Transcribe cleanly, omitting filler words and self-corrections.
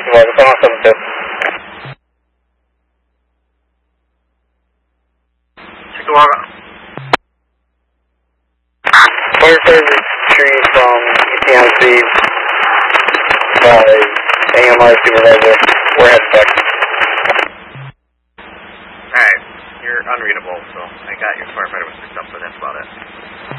Supervisor, 7172. Chickamauga. Fire service tree from UTMC by AMI Supervisor. We're heading back. Alright, you're unreadable, so I got your firefighter was picked up, but that's about it.